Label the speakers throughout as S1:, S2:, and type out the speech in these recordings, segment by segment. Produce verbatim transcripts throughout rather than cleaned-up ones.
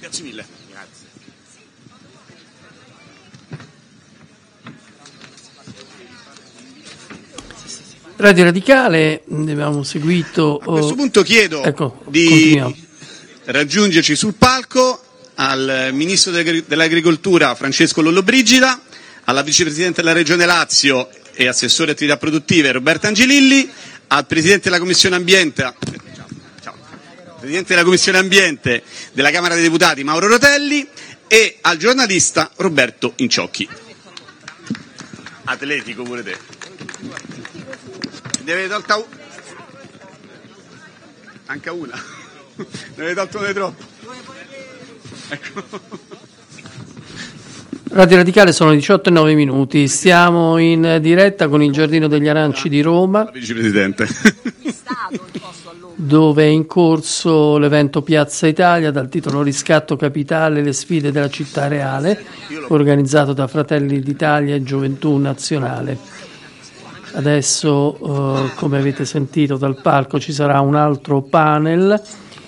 S1: Grazie mille. Grazie.
S2: Radio Radicale, abbiamo seguito...
S1: A questo punto chiedo
S2: ecco,
S1: di
S2: continuiamo.
S1: raggiungerci sul palco al Ministro dell'Agricoltura Francesco Lollobrigida, alla Vicepresidente della Regione Lazio e Assessore Attività Produttive Roberta Angelilli, al Presidente della Commissione Ambiente, ciao, Presidente della Commissione Ambiente della Camera dei Deputati Mauro Rotelli e al giornalista Roberto Inciocchi. Atletico pure te. Ne avete tolta una. Anche una. Ne avete tolto una troppo. Ecco.
S2: Radio Radicale, sono diciotto e nove minuti, stiamo in diretta con il Giardino degli Aranci di Roma,
S1: Vicepresidente,
S2: dove è in corso l'evento Piazza Italia dal titolo Riscatto Capitale, le sfide della città reale, organizzato da Fratelli d'Italia e Gioventù Nazionale. Adesso, eh, come avete sentito dal palco, ci sarà un altro panel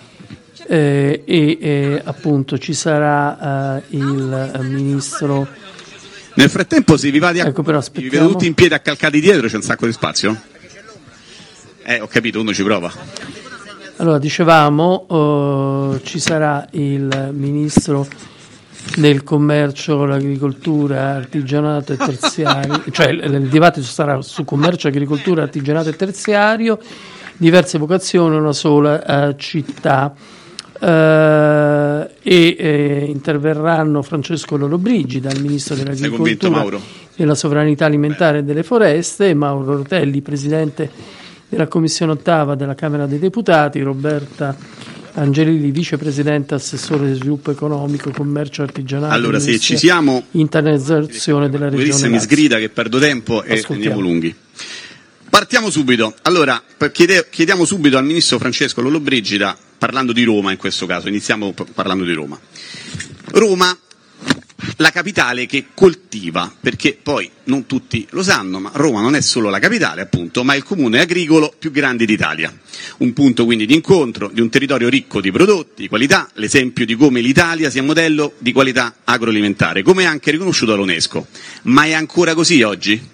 S2: eh, e eh, appunto ci sarà eh, il eh, ministro.
S1: Nel frattempo, se vi va di
S2: ecco, però
S1: vi vedo tutti in piedi accalcati dietro, c'è un sacco di spazio? Eh, ho capito, uno ci prova.
S2: Allora, dicevamo, eh, ci sarà il ministro del commercio, l'agricoltura, artigianato e terziario, cioè il, il dibattito sarà su commercio, agricoltura, artigianato e terziario, diverse vocazioni, una sola uh, città. Uh, e eh, interverranno Francesco Lollobrigida, il ministro dell'agricoltura, della sovranità alimentare e delle foreste, e Mauro Rotelli, presidente della commissione ottava della Camera dei Deputati, Roberta Angelilli, vicepresidente, assessore di sviluppo economico, commercio, artigianato,
S1: allora, se ci siamo,
S2: internazionalizzazione della regione Lazio.
S1: Mi sgrida che perdo tempo e andiamo lunghi. Partiamo subito. Allora, chiede, chiediamo subito al ministro Francesco Lollobrigida, parlando di Roma in questo caso, iniziamo parlando di Roma. Roma, la capitale che coltiva, perché poi non tutti lo sanno, ma Roma non è solo la capitale, appunto, ma è il comune agricolo più grande d'Italia. Un punto quindi di incontro di un territorio ricco di prodotti, di qualità, l'esempio di come l'Italia sia modello di qualità agroalimentare, come è anche riconosciuto dall'UNESCO. Ma è ancora così oggi?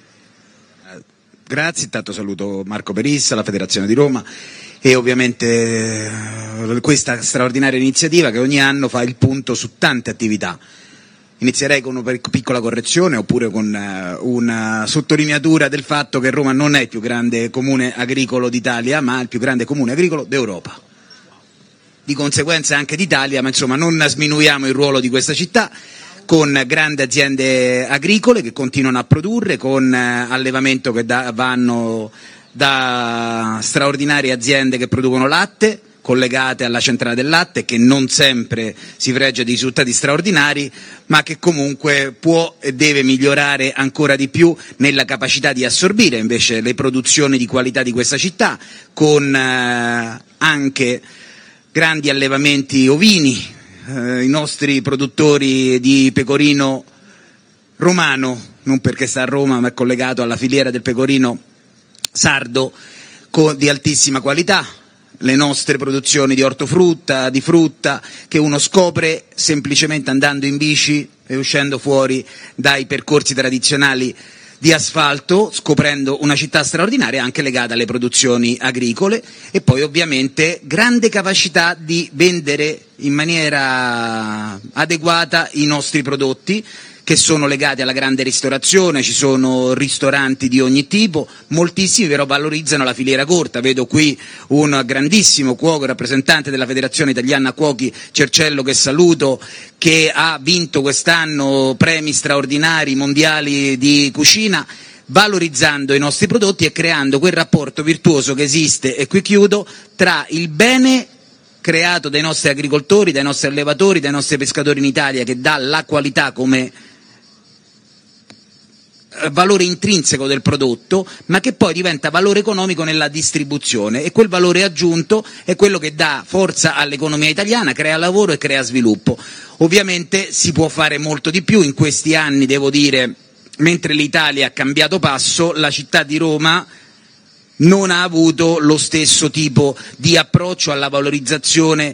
S3: Grazie, intanto saluto Marco Perissa, la Federazione di Roma e ovviamente questa straordinaria iniziativa che ogni anno fa il punto su tante attività. Inizierei con una piccola correzione oppure con una sottolineatura del fatto che Roma non è il più grande comune agricolo d'Italia, ma il più grande comune agricolo d'Europa. Di conseguenza anche d'Italia, ma insomma non sminuiamo il ruolo di questa città, con grandi aziende agricole che continuano a produrre, con allevamento che da, vanno da straordinarie aziende che producono latte, collegate alla centrale del latte, che non sempre si freggia di risultati straordinari, ma che comunque può e deve migliorare ancora di più nella capacità di assorbire invece le produzioni di qualità di questa città, con eh, anche grandi allevamenti ovini. Eh, i nostri produttori di pecorino romano, non perché sta a Roma ma è collegato alla filiera del pecorino sardo, con, di altissima qualità, le nostre produzioni di ortofrutta, di frutta, che uno scopre semplicemente andando in bici e uscendo fuori dai percorsi tradizionali di asfalto, scoprendo una città straordinaria anche legata alle produzioni agricole, e poi ovviamente grande capacità di vendere in maniera adeguata i nostri prodotti, che sono legati alla grande ristorazione. Ci sono ristoranti di ogni tipo, moltissimi però valorizzano la filiera corta. Vedo qui un grandissimo cuoco, rappresentante della Federazione Italiana Cuochi Cercello, che saluto, che ha vinto quest'anno premi straordinari mondiali di cucina, valorizzando i nostri prodotti e creando quel rapporto virtuoso che esiste, e qui chiudo, tra il bene creato dai nostri agricoltori, dai nostri allevatori, dai nostri pescatori in Italia, che dà la qualità come valore intrinseco del prodotto, ma che poi diventa valore economico nella distribuzione, e quel valore aggiunto è quello che dà forza all'economia italiana, crea lavoro e crea sviluppo. Ovviamente si può fare molto di più in questi anni, devo dire, mentre l'Italia ha cambiato passo, la città di Roma non ha avuto lo stesso tipo di approccio alla valorizzazione